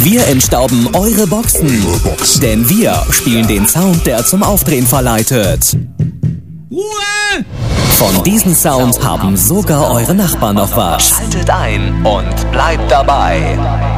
Wir entstauben eure Boxen, denn wir spielen den Sound, der zum Aufdrehen verleitet. Ruhe! Von diesem Sound haben sogar eure Nachbarn noch was. Schaltet ein und bleibt dabei.